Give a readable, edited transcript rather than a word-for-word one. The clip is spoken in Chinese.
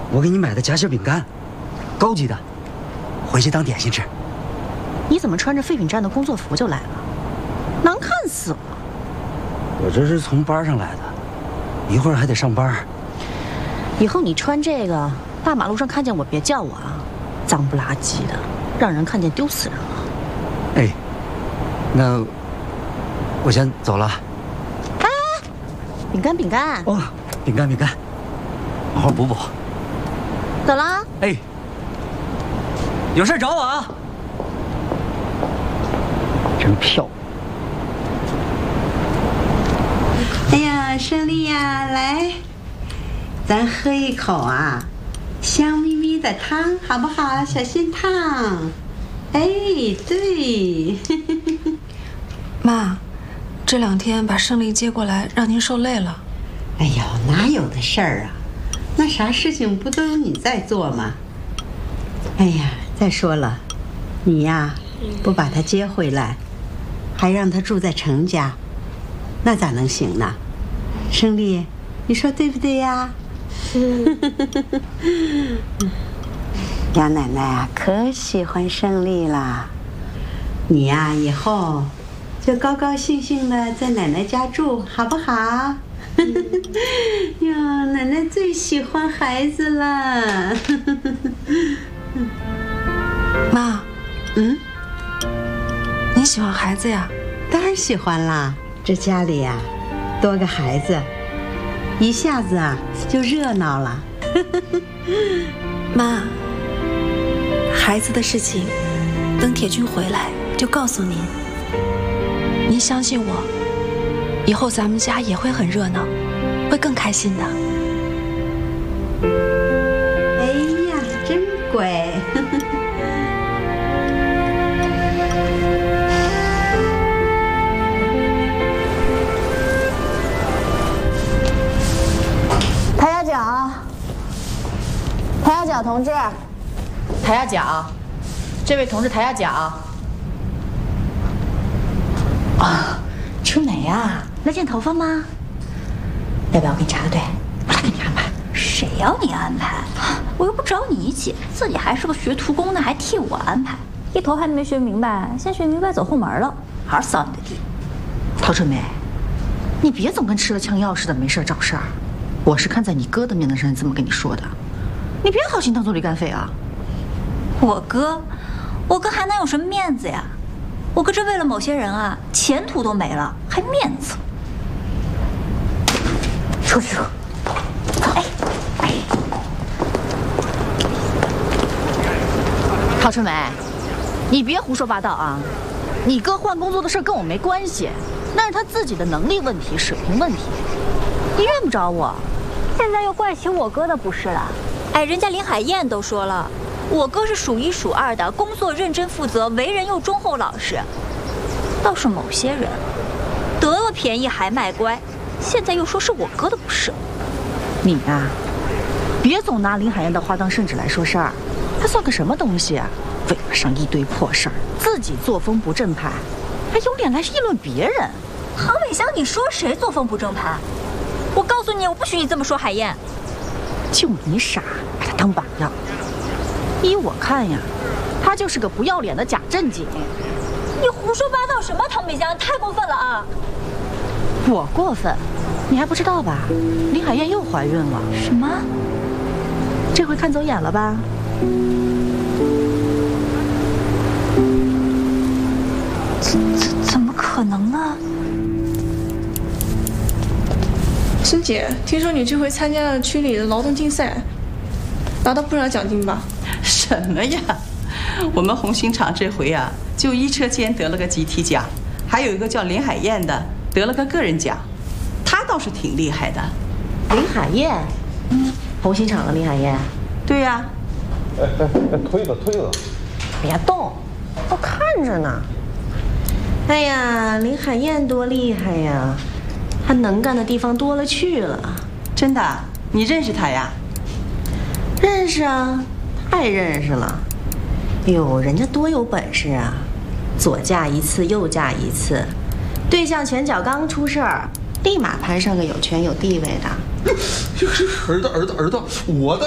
我给你买的夹心饼干，高级的，回去当点心吃。 你怎么穿着废品站的工作服就来了？难看死了！ 我这是从班上来的，一会儿还得上班。 以后你穿这个，大马路上看见我别叫我啊，脏不拉几的，让人看见丢死人了。 哎，那我先走了。 哎，饼干饼干。 哦，饼干饼干，好好补补。 走了。 哎，有事找我啊。真漂亮。 哎呀，胜利呀，来，咱喝一口啊，香咪咪的汤，好不好？小心烫。哎，对。 妈，这2天把胜利接过来，让您受累了。 哎呦，哪有的事儿啊？那啥事情不都有你在做吗？哎呀，再说了，你呀，不把他接回来，还让他住在程家，那咋能行呢？胜利，你说对不对呀？杨奶奶啊，可喜欢胜利了。你呀，以后就高高兴兴的在奶奶家住，好不好？哟，奶奶最喜欢孩子了。 妈，你喜欢孩子呀？ 当然喜欢啦，这家里呀，多个孩子，一下子啊就热闹了。 妈，孩子的事情，等铁军回来就告诉您。您相信我，以后咱们家也会很热闹，会更开心的。 哎呀，真乖。 抬下脚，同志，抬下脚，这位同志抬下脚。啊，春梅呀， 来剪头发吗？ 要不要我给你插个队？我来给你安排。 谁要你安排？我又不找你剪，自己还是个学徒工呢，还替我安排，一头还没学明白，先学明白走后门了，好好扫你的地。 陶春梅，你别总跟吃了枪药似的，没事找事儿。我是看在你哥的面子上这么跟你说的，你别好心当做驴肝肺啊！ 我哥还能有什么面子呀？我哥这为了某些人啊，前途都没了，还面子？出去！哎， 陶春梅，你别胡说八道啊！你哥换工作的事跟我没关系，那是他自己的能力问题、水平问题。你怨不着我， 现在又怪起我哥的不是了。哎，人家林海燕都说了，我哥是数1数2的，工作认真负责，为人又忠厚老实。倒是某些人得了便宜还卖乖，现在又说是我哥的不是。 你呀，别总拿林海燕的话当圣旨来说事儿，她算个什么东西啊？为了上一堆破事儿，自己作风不正派，还有脸来议论别人。 杭美香，你说谁作风不正派？我告诉你，我不许你这么说海燕。 就你傻，把她当榜样。依我看呀，她就是个不要脸的假正经。 你胡说八道什么？唐美香，太过分了啊！ 我过分，你还不知道吧？林海燕又怀孕了。 什么？ 这回看走眼了吧？ 怎么可能呢？ 申姐，听说你这回参加了区里的劳动竞赛，拿到不少奖金吧？ 什么呀？我们红星厂这回啊，就1车间得了个集体奖，还有一个叫林海燕的得了个个人奖，她倒是挺厉害的。 林海燕，红星厂的林海燕。 对呀。 推了。 别动，都看着呢。哎呀，林海燕多厉害呀！她能干的地方多了去了。 真的？你认识她呀？ 认识啊，太认识了。哟，人家多有本事啊！左嫁一次，右嫁一次，对象前脚刚出事儿，立马攀上个有权有地位的。 儿子，我的